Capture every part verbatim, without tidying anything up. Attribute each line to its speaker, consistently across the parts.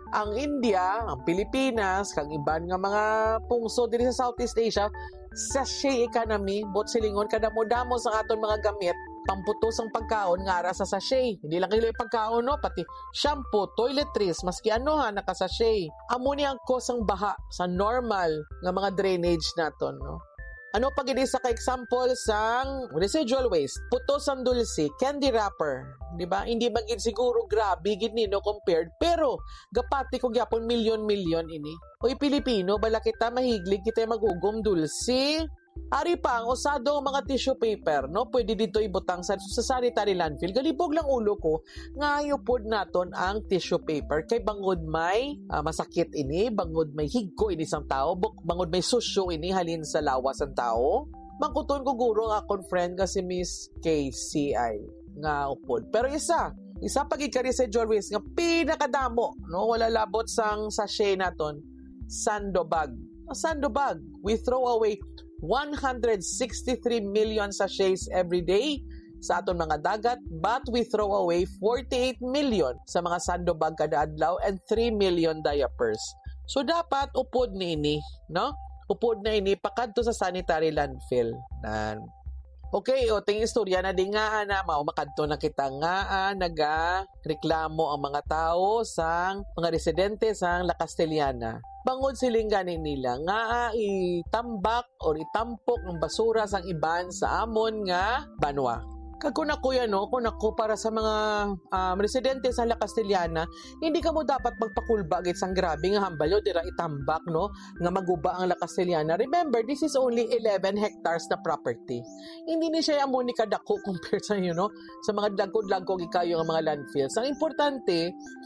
Speaker 1: ang India, ang Pilipinas, kang iban nga mga pungso diri sa Southeast Asia, sachet economy, bot silingon kada mo damo sa aton mga gamit, pamputos ang pagkaon nga ara sa sachet. Hindi lang kilo pagkaon, no, pati shampoo, toiletries, maski ano ha naka-sachet. Amo ni ang cause ang baha sa normal nga mga drainage naton, no. Ano pag ini sa ka-example sang residual waste, putos ang dulce, candy wrapper, di ba? Hindi man gid siguro grabe gid ni no compared, pero gapati ko gyapon milyon-milyon ini. Oy Pilipino, bala kita mahiglig kita magugom dulce. Ari pa ang usado ang mga tissue paper, no? Pwede dito ibutang sa, sa sanitary landfill. Galibog lang ulo ko, ngayo pod naton ang tissue paper. Kay bangod may uh, masakit ini, bangod may higko ini sang tao, bangod may susyo ini halin sa lawas ang tao. Mangkuton ko guro ang akong friend kasi Miss K C I nga upod. Pero isa, isa pag ika-residual waste nga pinakadamo, no? Wala labot sang sachet naton, sandobag. A sandobag, we throw away one hundred sixty-three million sachets every day sa aton mga dagat, but we throw away forty-eight million sa mga sandobag kada adlaw and three million diapers. So dapat upod ni ini, no? Upod na ini pakadto sa sanitary landfill. Nan. Okay, o ting istorya na di nga na mao makadto na kita nga naga reklamo ang mga tao sang mga residente sang La Castellana. Bangod siling ganin nila nga itambak o itampok ng basura sang iban sa amon nga banwa. Kag kung ako yan, no, kung ako para sa mga um, residente sa La Castellana, hindi ka mo dapat magpakulba git sang grabe nga hambalyo dira itambak, no, nga maguba ang La Castellana. Remember, this is only eleven hectares na property. Hindi ni siya amo ni kadako compared sa, you know, sa mga dagkod-dagkod ikayo nga mga landfills. Ang importante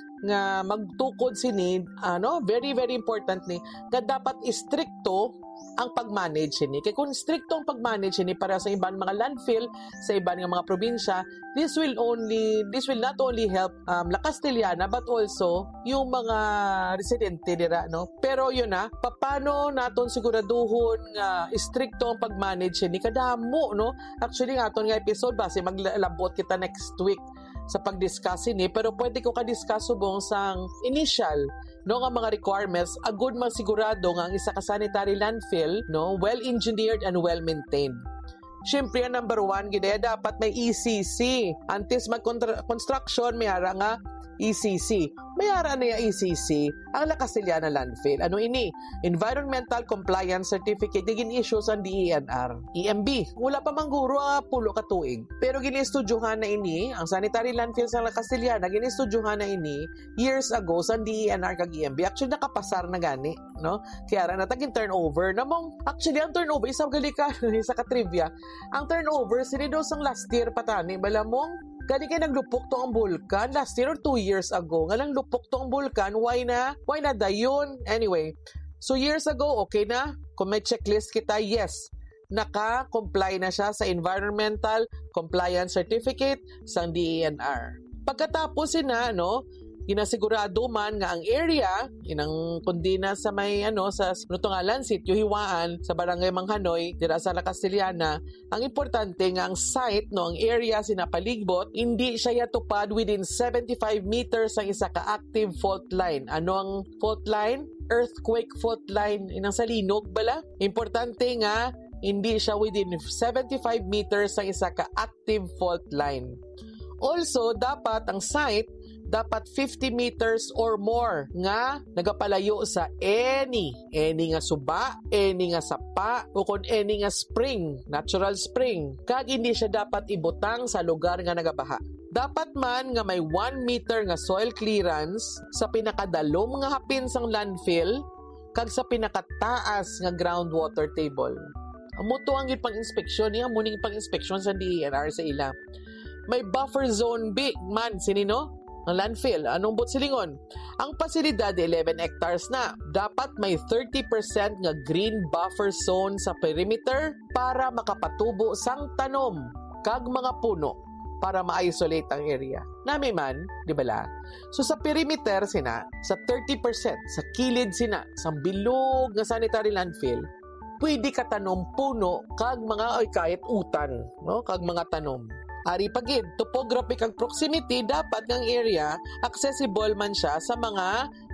Speaker 1: nga magtukod sini, ano, very very important ni, nga dapat istrikto ang pag-manage ni. Kaya kung stricto ang pag-manage ni para sa ibang mga landfill, sa ibang mga probinsya, this will only, this will not only help um, La Castellana, but also yung mga residente dira, no? Pero yun na, paano naton siguraduhon nga stricto ang pag-manage ni kadamo, no? Actually, nga aton nga episode, base maglabot kita next week sa pag-discuss ini, pero pwede ko ka-discuss subong sang initial, no, nga mga requirements, agud masigurado nga ang isa ka sanitary landfill, no, well-engineered and well-maintained. Siyempre, number one, gidaya dapat may E C C. Antes mag-construction, may ara nga E C C. May ara na yung E C C ang La Castellana Landfill. Ano ini? Environmental Compliance Certificate digin issue sa D E N R. E M B. Wala pa mangguro uh, pulo ka tuig. Pero gini-estudyohan na ini, ang sanitary landfill sa La Castellana, gini-estudyohan na ini years ago sa D E N R kag E M B. Actually, nakapasar na gani, no? Kaya ra nataging turnover. Namong, actually, ang turnover, isang galika, isa ka trivia, ang turnover, sinidos ang last year patani, balamong, Kani kay naglupok to ang bulkan last year or two years ago. Nga lang lupok to ang bulkan, why na? Why na dayon? Anyway, so years ago, okay na? Kung may checklist kita, yes. Naka-comply na siya sa Environmental Compliance Certificate sa D E N R. Pagkatapos na, no, ginasigurado man nga ang area inang kundi na sa may ano sa nutungalan sitio hiwaan sa barangay Manghanoy dira sa La Castellana, ang importante nga ang site, no, ang area sinapaligbot, hindi siya yatupad within seventy-five meters ang isa ka active fault line. Ano ang fault line? Earthquake fault line inang sa linog bala. Importante nga hindi siya within seventy-five meters ang isa ka active fault line. Also, dapat ang site dapat fifty meters or more nga nagapalayo sa any, any nga suba, any nga sapa, o kung any nga spring, natural spring. Kag hindi siya dapat ibutang sa lugar nga nagabaha. Dapat man nga may one meter nga soil clearance sa pinakadalom nga hapin sang landfill kag sa pinakataas nga groundwater table. Amuto ang pang-inspeksyon niya, muning pang-inspeksyon sa D E N R sa ila. May buffer zone B man, sinino? Ang landfill, anong bot silingon? Ang pasilidad, eleven hectares na. Dapat may thirty percent nga green buffer zone sa perimeter para makapatubo sang tanom kag mga puno para ma-isolate ang area. Nami man, di ba la? So sa perimeter sina, sa thirty percent, sa kilid sina, sa bilog nga sanitary landfill, pwede ka tanom puno kag mga ay kahit utan, no? Kag mga tanom. Ari pagid, topographic ang proximity, dapat ng area accessible man siya sa mga